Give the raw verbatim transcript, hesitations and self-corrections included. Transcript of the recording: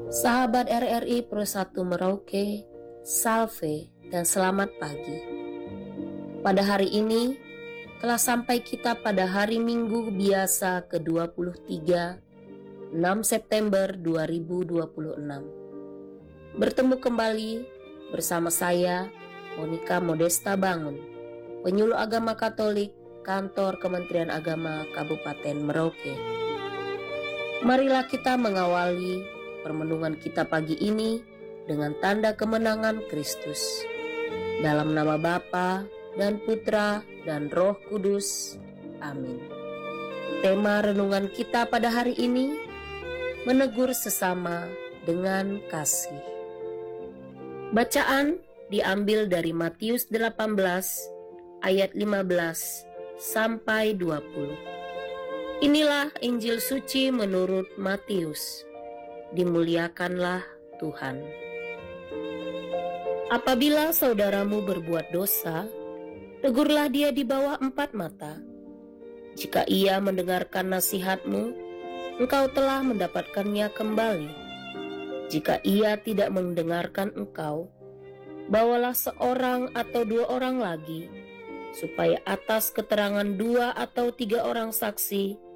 Sahabat R R I Pro satu Merauke, salve dan selamat pagi. Pada hari ini telah sampai kita pada hari Minggu biasa ke dua puluh tiga, enam September dua ribu dua puluh enam. Bertemu kembali bersama saya, Monica Modesta Bangun, penyuluh agama Katolik, Kantor Kementerian Agama Kabupaten Merauke. Marilah kita mengawali permenungan kita pagi ini dengan tanda kemenangan Kristus. Dalam nama Bapa dan Putra dan Roh Kudus. Amin. Tema renungan kita pada hari ini, menegur sesama dengan kasih. Bacaan diambil dari Matius delapan belas ayat lima belas sampai dua puluh. Inilah Injil suci menurut Matius. Dimuliakanlah Tuhan. Apabila saudaramu berbuat dosa, tegurlah dia di bawah empat mata. Jika ia mendengarkan nasihatmu, engkau telah mendapatkannya kembali. Jika ia tidak mendengarkan engkau, bawalah seorang atau dua orang lagi, supaya atas keterangan dua atau tiga orang saksi